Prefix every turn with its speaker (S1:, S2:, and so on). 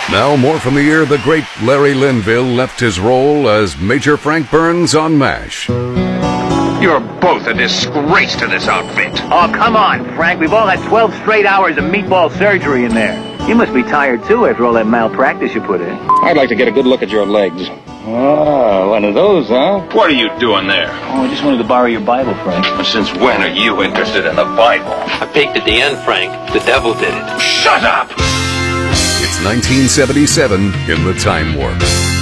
S1: Now, more from the year the great Larry Linville left his role as Major Frank Burns on MASH.
S2: You're both a disgrace to this outfit.
S3: Oh, come on, Frank. We've all had 12 straight hours of meatball surgery in there. You must be tired, too, after all that malpractice you put in.
S4: I'd like to get a good look at your legs. Oh, one of those, huh?
S2: What are you doing there?
S3: Oh, I just wanted to borrow your Bible, Frank.
S2: Since when are you interested in the Bible?
S5: I peeked at the end, Frank. The devil did it.
S2: Shut up!
S1: It's 1977 in the Time Warp.